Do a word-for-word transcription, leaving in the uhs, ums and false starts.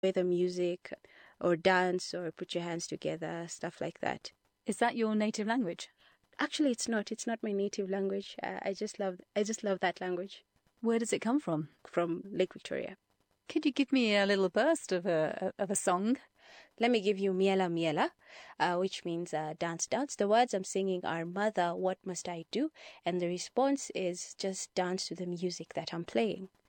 with the music or dance or put your hands together, stuff like that. Is that your native language? Actually, it's not. It's not my native language. Uh, I just love I just love that language. Where does it come from? From Lake Victoria. Could you give me a little burst of a of a song? Let me give you Miela Miela, uh, which means uh, dance, dance. The words I'm singing are, Mother, what must I do? And the response is just dance to the music that I'm playing.